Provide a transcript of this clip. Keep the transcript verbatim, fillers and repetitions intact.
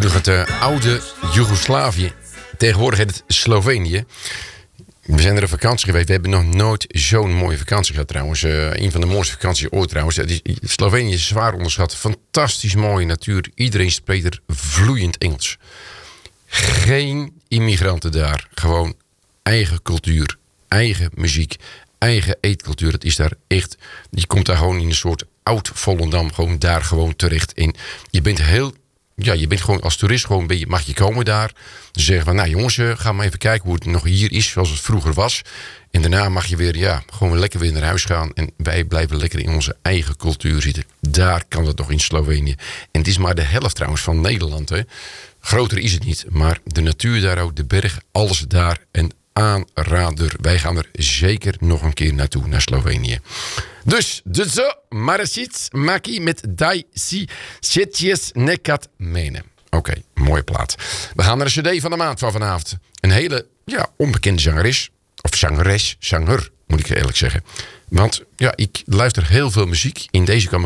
nog het uh, oude Joegoslavië. Tegenwoordig heet het Slovenië. We zijn er op vakantie geweest. We hebben nog nooit zo'n mooie vakantie gehad trouwens. Uh, een van de mooiste vakanties ooit trouwens. Is, Slovenië is zwaar onderschat. Fantastisch mooie natuur. Iedereen spreekt er vloeiend Engels. Geen immigranten daar. Gewoon eigen cultuur. Eigen muziek. Eigen eetcultuur. Het is daar echt... Je komt daar gewoon in een soort oud Volendam. Gewoon daar gewoon terecht. En je bent heel... Ja, je bent gewoon als toerist gewoon ben je, mag je komen daar. Ze zeggen van, nou jongens, uh, ga maar even kijken hoe het nog hier is zoals het vroeger was. En daarna mag je weer, ja, gewoon lekker weer naar huis gaan. En wij blijven lekker in onze eigen cultuur zitten. Daar kan dat nog in Slovenië. En het is maar de helft trouwens van Nederland. Hè. Groter is het niet, maar de natuur daar ook, de berg, alles daar. En aanrader. Wij gaan er zeker nog een keer naartoe, naar Slovenië. Dus, de zo, Marasic, Maki met Dai Si, Setjes Nekat Mene. Oké, okay, mooie plaat. We gaan naar de cd van de maand van vanavond. Een hele, ja, onbekende zangeres. Of zangeres, zanger, moet ik eerlijk zeggen. Want, ja, ik luister heel veel muziek. In deze kwam ik